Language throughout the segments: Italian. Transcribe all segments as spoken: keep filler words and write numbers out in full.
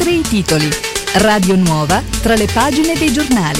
leggere i titoli. Radio Nuova tra le pagine dei giornali.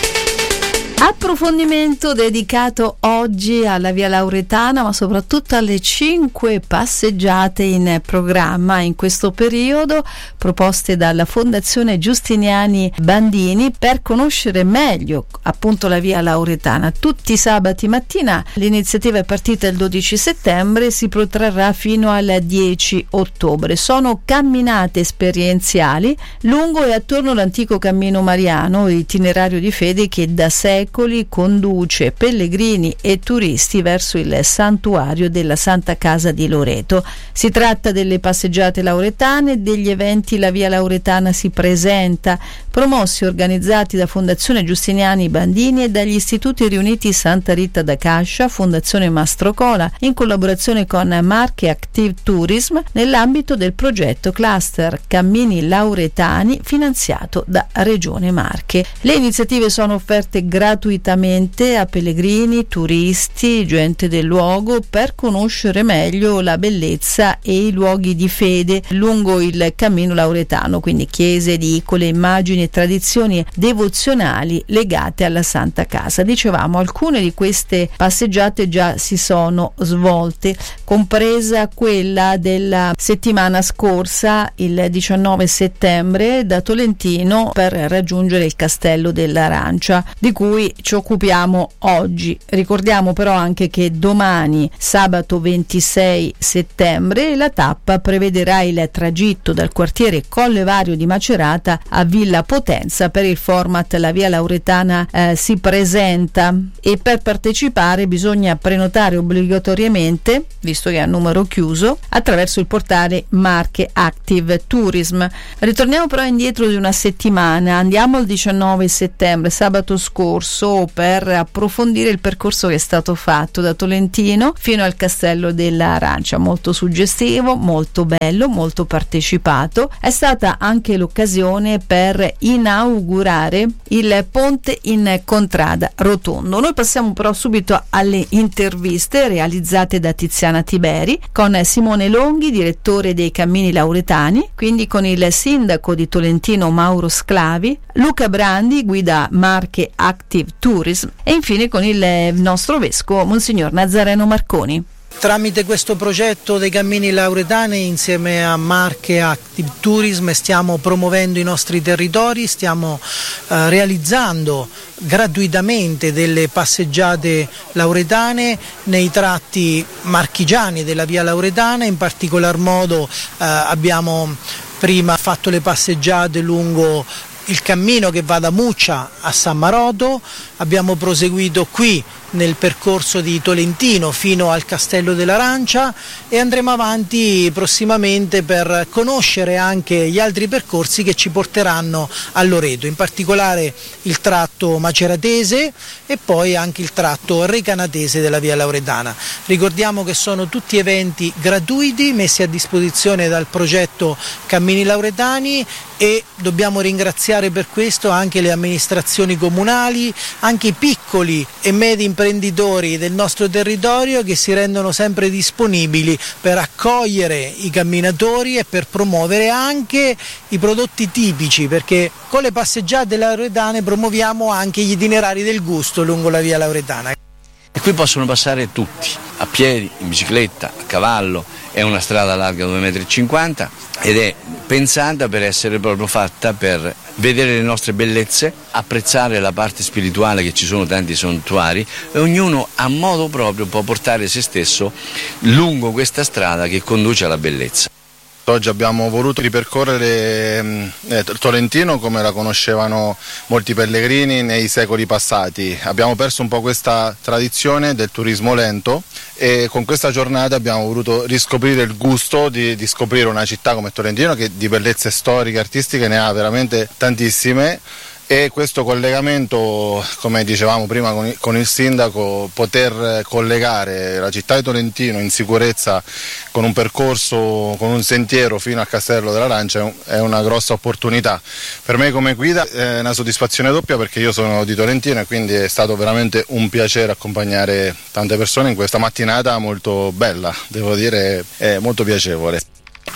Approfondimento dedicato oggi alla Via Lauretana, ma soprattutto alle cinque passeggiate in programma in questo periodo, proposte dalla Fondazione Giustiniani Bandini per conoscere meglio appunto la Via Lauretana. Tutti i sabati mattina. L'iniziativa è partita il dodici settembre e si protrarrà fino al dieci ottobre. Sono camminate esperienziali lungo e attorno all'antico cammino mariano, itinerario di fede che da secoli conduce pellegrini e turisti verso il santuario della Santa Casa di Loreto. Si tratta delle passeggiate lauretane e degli eventi La Via Lauretana si presenta, promossi e organizzati da Fondazione Giustiniani Bandini e dagli istituti riuniti Santa Rita da Cascia, Fondazione Mastrocola, in collaborazione con Marche Active Tourism nell'ambito del progetto Cluster Cammini Lauretani finanziato da Regione Marche. Le iniziative sono offerte gratuitamente a pellegrini, turisti, gente del luogo per conoscere meglio la bellezza e i luoghi di fede lungo il cammino lauretano, quindi chiese, edicole, immagini e tradizioni devozionali legate alla Santa Casa. Dicevamo, alcune di queste passeggiate già si sono svolte, compresa quella della settimana scorsa, il diciannove settembre, da Tolentino per raggiungere il Castello dell'Arancia, di cui ci occupiamo oggi. Ricordiamo però anche che domani, sabato ventisei settembre, la tappa prevederà il tragitto dal quartiere Colle Vario di Macerata a Villa Potenza. Per il format La Via Lauretana eh, si presenta e per partecipare bisogna prenotare obbligatoriamente, visto che è a numero chiuso, attraverso il portale Marche Active Tourism. Ritorniamo però indietro di una settimana, andiamo al diciannove settembre, sabato scorso, per approfondire il percorso che è stato fatto da Tolentino fino al Castello dell'Arancia. Molto suggestivo, molto bello, molto partecipato. È stata anche l'occasione per inaugurare il ponte in Contrada Rotondo. Noi passiamo però subito alle interviste realizzate da Tiziana Tiberi con Simone Longhi, direttore dei Cammini Lauretani, quindi con il sindaco di Tolentino Mauro Sclavi, Luca Brandi, guida Marche Active Tourism, e infine con il nostro vescovo Monsignor Nazareno Marconi. Tramite questo progetto dei Cammini Lauretani, insieme a Marche Active Tourism, stiamo promuovendo i nostri territori, stiamo eh, realizzando gratuitamente delle passeggiate lauretane nei tratti marchigiani della Via Lauretana. In particolar modo eh, abbiamo prima fatto le passeggiate lungo il cammino che va da Muccia a San Maroto, abbiamo proseguito qui nel percorso di Tolentino fino al Castello dell'Arancia e andremo avanti prossimamente per conoscere anche gli altri percorsi che ci porteranno a Loreto, in particolare il tratto maceratese e poi anche il tratto recanatese della Via Lauretana. Ricordiamo che sono tutti eventi gratuiti messi a disposizione dal progetto Cammini Lauretani e dobbiamo ringraziare per questo anche le amministrazioni comunali, anche i piccoli e medi imprenditori del nostro territorio che si rendono sempre disponibili per accogliere i camminatori e per promuovere anche i prodotti tipici, perché con le passeggiate lauretane promuoviamo anche gli itinerari del gusto lungo la Via Lauretana. E qui possono passare tutti, a piedi, in bicicletta, a cavallo, è una strada larga due virgola cinquanta metri ed è pensata per essere proprio fatta per vedere le nostre bellezze, apprezzare la parte spirituale, che ci sono tanti santuari, e ognuno a modo proprio può portare se stesso lungo questa strada che conduce alla bellezza. Oggi abbiamo voluto ripercorrere eh, Tolentino come la conoscevano molti pellegrini nei secoli passati. Abbiamo perso un po' questa tradizione del turismo lento e con questa giornata abbiamo voluto riscoprire il gusto di, di scoprire una città come Tolentino, che di bellezze storiche e artistiche ne ha veramente tantissime. E questo collegamento, come dicevamo prima con il, con il sindaco, poter collegare la città di Tolentino in sicurezza con un percorso, con un sentiero fino al Castello dell'Arancia è una grossa opportunità. Per me come guida è una soddisfazione doppia, perché io sono di Tolentino e quindi è stato veramente un piacere accompagnare tante persone in questa mattinata molto bella, devo dire, è molto piacevole.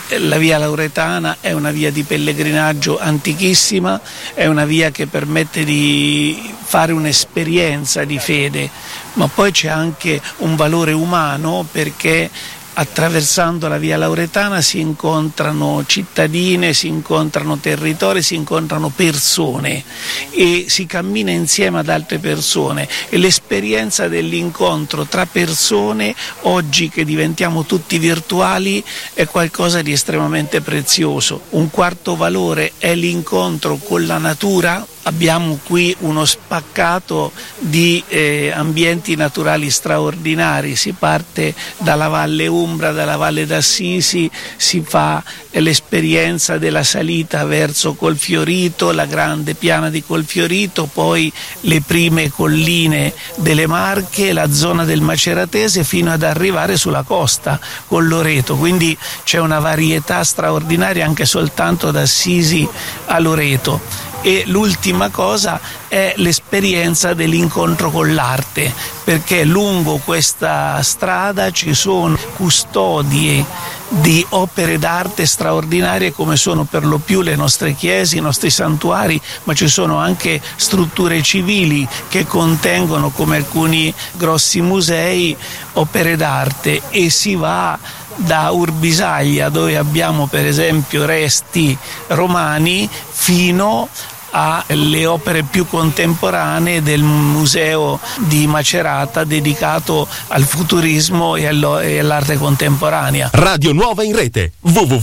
la via Lauretana è una via di pellegrinaggio antichissima, è una via che permette di fare un'esperienza di fede, ma poi c'è anche un valore umano, perché attraversando la via Lauretana si incontrano cittadine, si incontrano territori, si incontrano persone e si cammina insieme ad altre persone, e l'esperienza dell'incontro tra persone, oggi che diventiamo tutti virtuali, è qualcosa di estremamente prezioso. Un quarto valore è l'incontro con la natura. Abbiamo qui uno spaccato di eh, ambienti naturali straordinari, si parte dalla Valle Umbra, dalla Valle d'Assisi, si fa eh, l'esperienza della salita verso Colfiorito, la grande piana di Colfiorito, poi le prime colline delle Marche, la zona del Maceratese, fino ad arrivare sulla costa con Loreto, quindi c'è una varietà straordinaria anche soltanto da Assisi a Loreto. E l'ultima cosa è l'esperienza dell'incontro con l'arte, perché lungo questa strada ci sono custodie di opere d'arte straordinarie, come sono per lo più le nostre chiese, i nostri santuari, ma ci sono anche strutture civili che contengono, come alcuni grossi musei, opere d'arte, e si va da Urbisaglia, dove abbiamo per esempio resti romani, fino alle opere più contemporanee del museo di Macerata, dedicato al futurismo e all'arte contemporanea. Radio Nuova in rete, w w w